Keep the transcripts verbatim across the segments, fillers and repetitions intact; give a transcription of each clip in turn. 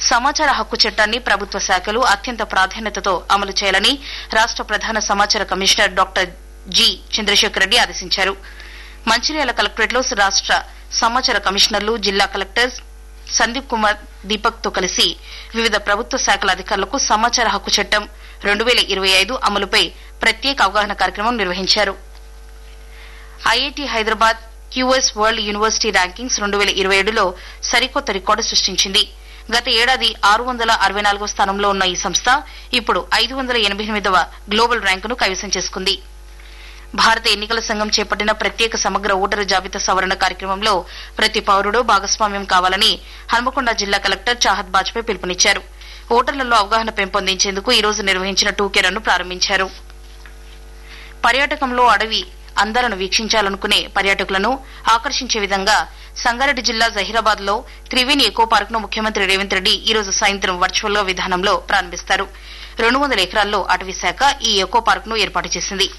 సమాచార హక్కు చట్టాన్ని ప్రభుత్వ శాఖలు అత్యంత ప్రాధాన్యతతో అమలు చేయాలని రాష్ట ప్రధాన సమాచార commissioner doctor G Chandrasekhar Reddy ఆదేశించారు. మంచిర్యాల కలెక్టరేట్లో రాష్ట సమాచార కమిషనర్లు, జిల్లా కలెక్టర్ సందీప్ కుమార్ దీపక్ తో కలిసి వివిధ ప్రభుత్వ శాఖల అధికారులకు సమాచార హక్కు చట్టం రెండు పేల ఇరవై ఐదు అమలుపై ప్రత్యేక అవగాహన కార్యక్రమం నిర్వహించారు. IIT Hyderabad QS world university rankings రెండు పేల ఇరవై ఏడులో సరికొత్త రికార్డు సృష్టించింది. గత ఏడాది ఆరు వందల అరవై నాలుగో స్థానంలో ఉన్న ఈ సంస్థ ఇప్పుడు ఐదు వందల ఎనబై ఎనిమిదవ గ్లోబల్ ర్యాంకును కైవసం చేసుకుంది. భారత ఎన్నికల సంఘం చేపట్టిన ప్రత్యేక సమగ్ర ఓటరు జాబితా సవరణ కార్యక్రమంలో ప్రతి పౌరుడు భాగస్వామ్యం కావాలని హన్మకొండ జిల్లా కలెక్టర్ చాహత్ బాజ్పేయి పిలుపునిచ్చారు. ఓటర్లలో అవగాహన పెంపొందించేందుకు ఈ రోజు నిర్వహించిన టూకే రన్ను ప్రారంభించారు. పర్యాటకంలో అడవి అందాలను వీక్షించాలనుకునే పర్యాటకులను ఆకర్షించే విధంగా సంగారెడ్డి జిల్లా జహీరాబాద్ లో త్రివేణి ఎకో పార్క్ ను ముఖ్యమంత్రి రేవంత్ రెడ్డి ఈ రోజు సాయంత్రం వర్చువల్ విధానంలో ప్రారంభిస్తారు. రెండు వందల ఎకరాల్లో అటవీ శాఖ ఈ ఎకో పార్క్ ను ఏర్పాటు చేసింది.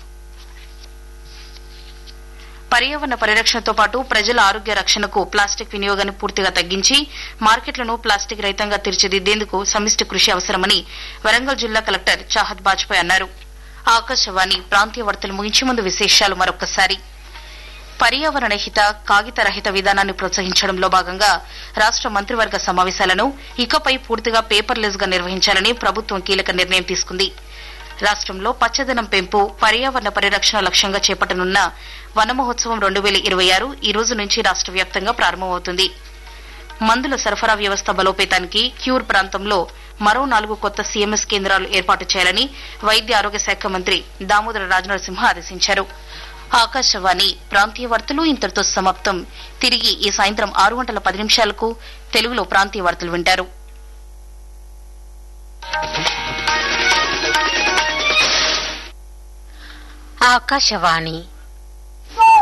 పర్యావరణ పరిరక్షణతో పాటు ప్రజల ఆరోగ్య రక్షణకు ప్లాస్టిక్ వినియోగాన్ని పూర్తిగా తగ్గించి మార్కెట్లను ప్లాస్టిక్ రహితంగా తీర్చిదిద్దేందుకు సమిష్టి కృషి అవసరమని వరంగల్ జిల్లా కలెక్టర్ చాహత్ బాజ్పేయి అన్నారు. ఆకాశవాణి ప్రాంతీయ వార్తలు ముగించే ముందు విశేషాలు మరొకసారి. పర్యావరణ హిత కాగిత రహిత విధానాన్ని ప్రోత్సహించడంలో భాగంగా రాష్ట మంత్రివర్గ సమావేశాలను ఇకపై పూర్తిగా పేపర్లెస్ గా నిర్వహించాలని ప్రభుత్వం కీలక నిర్ణయం తీసుకుంది. రాష్టంలో పచ్చదనం పెంపు, పర్యావరణ పరిరక్షణ లక్ష్యంగా చేపట్టనున్న వన మహోత్సవం రెండు పేల ఇరవై ఆరు ఈ రోజు నుంచి రాష్ట వ్యాప్తంగా ప్రారంభమవుతుంది. మందుల సరఫరా వ్యవస్థ బలోపేతానికి క్యూర్ ప్రాంతంలో మరో నాలుగు కొత్త సీఎంఎస్ కేంద్రాలు ఏర్పాటు చేయాలని వైద్య ఆరోగ్య శాఖ మంత్రి దామోదర రాజనరసింహ ఆదేశించారు. ఆకాశవాణి ప్రాంతీయ వార్తలు ఇంతటితో సమాప్తం. తిరిగి ఈ సాయంత్రం ఆరు గంటల పది నిమిషాలకు తెలుగులో ప్రాంతీయ వార్తలు వింటారు. ఆకాశవాణి